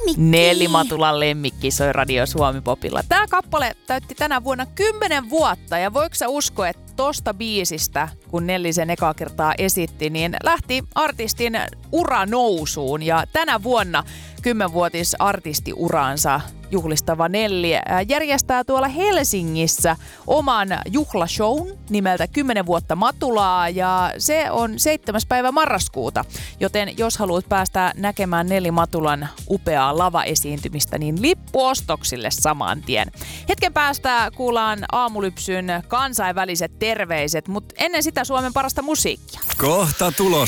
Nelli Matulan lemmikki soi Radio Suomi Popilla. Tämä kappale täytti tänä vuonna 10 vuotta ja voiko sä uskoa, että tosta biisistä, kun Nelli sen ekaa kertaa esitti, niin lähti artistin ura nousuun ja tänä vuonna 10-vuotis artistiuraansa juhlistava Nelli järjestää tuolla Helsingissä oman juhlashown nimeltä 10 vuotta Matulaa ja se on 7. päivä marraskuuta. Joten jos haluat päästä näkemään Nelli Matulan upeaa lavaesiintymistä, niin lippuostoksille saman tien. Hetken päästä kuullaan Aamulypsyn kansainväliset terveiset, mutta ennen sitä Suomen parasta musiikkia. Kohta tulossa.